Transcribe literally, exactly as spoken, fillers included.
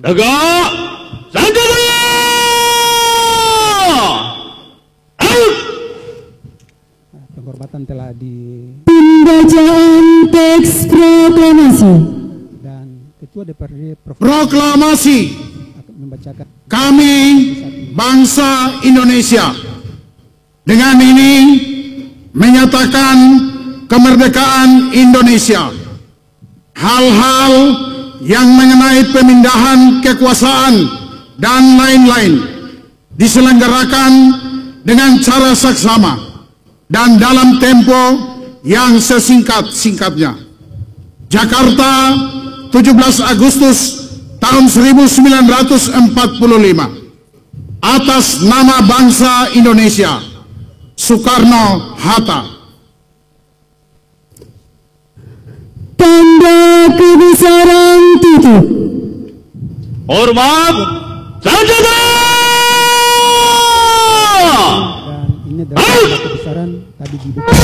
Tegak senjata! Penghormatan telah di Pembacaan teks proklamasi dan Ketua D P R D Provinsi Proklamasi akan membacakan. kami bangsa Indonesia dengan ini menyatakan kemerdekaan Indonesia. Hal-hal yang mengenai pemindahan kekuasaan dan lain-lain diselenggarakan dengan cara saksama dan dalam tempo yang sesingkat-singkatnya. Jakarta, tujuh belas Agustus tahun seribu sembilan ratus empat puluh lima. Atas nama bangsa Indonesia, Soekarno-Hatta. tanda kebesaran tutup. Hormat senjata! Dan ini adalah tanda kebesaran tadi dibuka.